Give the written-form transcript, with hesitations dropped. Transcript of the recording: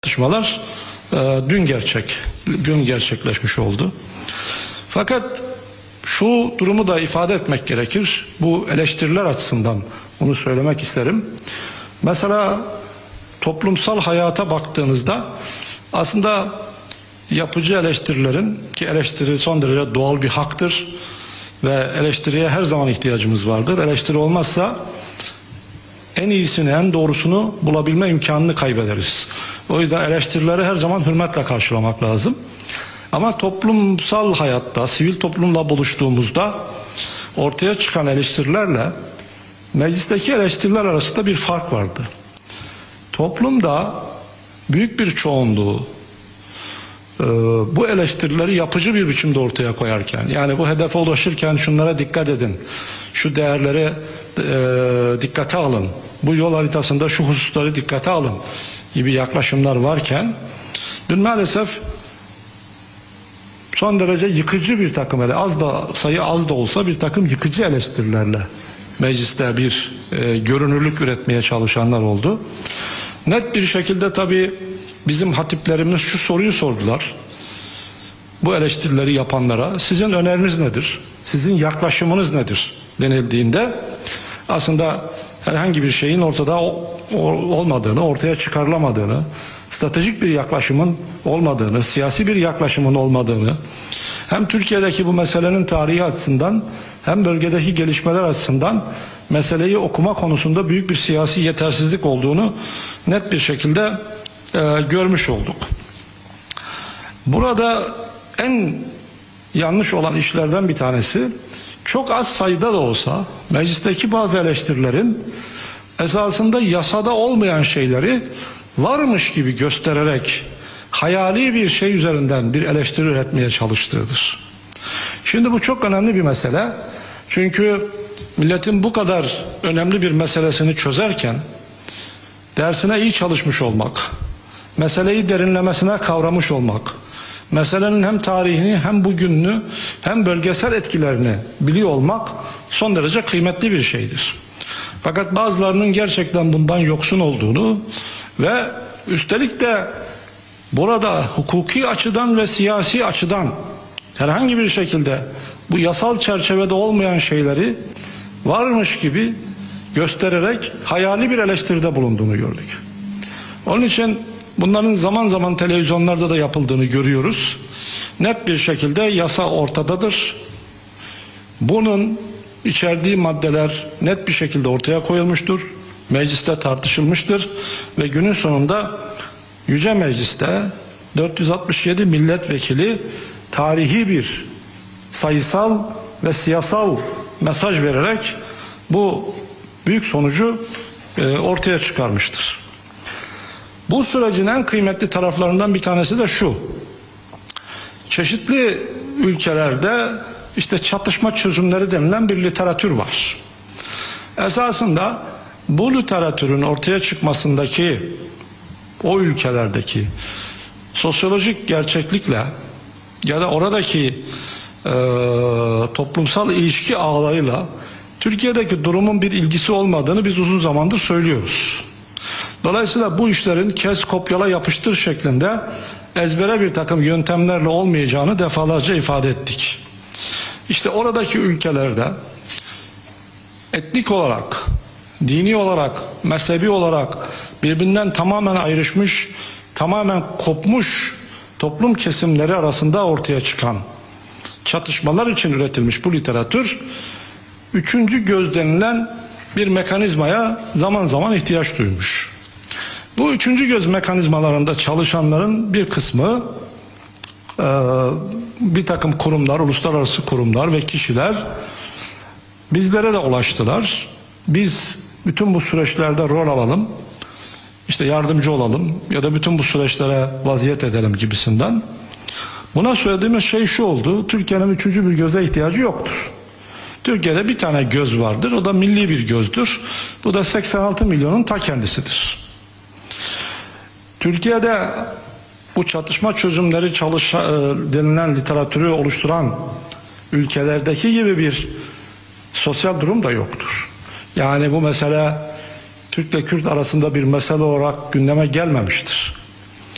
çatışmalar dün gerçekleşmiş oldu. Fakat şu durumu da ifade etmek gerekir. Bu eleştiriler açısından bunu söylemek isterim. Mesela toplumsal hayata baktığınızda aslında yapıcı eleştirilerin, ki eleştiri son derece doğal bir haktır ve eleştiriye her zaman ihtiyacımız vardır. Eleştiri olmazsa en iyisini, en doğrusunu bulabilme imkanını kaybederiz. O yüzden eleştirileri her zaman hürmetle karşılamak lazım. Ama toplumsal hayatta, sivil toplumla buluştuğumuzda ortaya çıkan eleştirilerle meclisteki eleştiriler arasında bir fark vardı. Toplumda büyük bir çoğunluğu bu eleştirileri yapıcı bir biçimde ortaya koyarken, yani bu hedefe ulaşırken şunlara dikkat edin, şu değerleri dikkate alın, bu yol haritasında şu hususları dikkate alın gibi yaklaşımlar varken, dün maalesef son derece yıkıcı bir takım, sayı az da olsa bir takım yıkıcı eleştirilerle mecliste bir görünürlük üretmeye çalışanlar oldu. Net bir şekilde tabii bizim hatiplerimiz şu soruyu sordular. Bu eleştirileri yapanlara sizin öneriniz nedir? Sizin yaklaşımınız nedir denildiğinde aslında herhangi bir şeyin ortada olmadığını, ortaya çıkarılamadığını, stratejik bir yaklaşımın olmadığını, siyasi bir yaklaşımın olmadığını, hem Türkiye'deki bu meselenin tarihi açısından hem bölgedeki gelişmeler açısından meseleyi okuma konusunda büyük bir siyasi yetersizlik olduğunu net bir şekilde görmüş olduk. Burada en yanlış olan işlerden bir tanesi, çok az sayıda da olsa meclisteki bazı eleştirilerin esasında yasada olmayan şeyleri varmış gibi göstererek hayali bir şey üzerinden bir eleştiri üretmeye çalıştığıdır. Şimdi bu çok önemli bir mesele. Çünkü milletin bu kadar önemli bir meselesini çözerken dersine iyi çalışmış olmak, meseleyi derinlemesine kavramış olmak, meselenin hem tarihini hem bugününü hem bölgesel etkilerini biliyor olmak son derece kıymetli bir şeydir. Fakat bazılarının gerçekten bundan yoksun olduğunu ve üstelik de burada hukuki açıdan ve siyasi açıdan herhangi bir şekilde bu yasal çerçevede olmayan şeyleri varmış gibi göstererek hayali bir eleştiride bulunduğunu gördük. Onun için bunların zaman zaman televizyonlarda da yapıldığını görüyoruz. Net bir şekilde yasa ortadadır. Bunun içerdiği maddeler net bir şekilde ortaya koyulmuştur. Mecliste tartışılmıştır ve günün sonunda Yüce Meclis'te 467 milletvekili tarihi bir sayısal ve siyasal mesaj vererek bu büyük sonucu ortaya çıkarmıştır. Bu sürecin en kıymetli taraflarından bir tanesi de şu: çeşitli ülkelerde işte çatışma çözümleri denilen bir literatür var. Esasında bu literatürün ortaya çıkmasındaki o ülkelerdeki sosyolojik gerçeklikle ya da oradaki toplumsal ilişki ağlarıyla Türkiye'deki durumun bir ilgisi olmadığını biz uzun zamandır söylüyoruz. Dolayısıyla bu işlerin kes kopyala yapıştır şeklinde ezbere bir takım yöntemlerle olmayacağını defalarca ifade ettik. İşte oradaki ülkelerde etnik olarak, dini olarak, mezhebi olarak birbirinden tamamen ayrışmış, tamamen kopmuş toplum kesimleri arasında ortaya çıkan çatışmalar için üretilmiş bu literatür, üçüncü göz denilen bir mekanizmaya zaman zaman ihtiyaç duymuş. Bu üçüncü göz mekanizmalarında çalışanların bir kısmı bir takım kurumlar, uluslararası kurumlar ve kişiler bizlere de ulaştılar. Biz bütün bu süreçlerde rol alalım, işte yardımcı olalım ya da bütün bu süreçlere vaziyet edelim gibisinden. Buna söylediğimiz şey şu oldu: Türkiye'nin üçüncü bir göze ihtiyacı yoktur. Türkiye'de bir tane göz vardır, o da milli bir gözdür. Bu da 86 milyonun ta kendisidir. Türkiye'de bu çatışma çözümleri denilen literatürü oluşturan ülkelerdeki gibi bir sosyal durum da yoktur. Yani bu mesele Türk ile Kürt arasında bir mesele olarak gündeme gelmemiştir.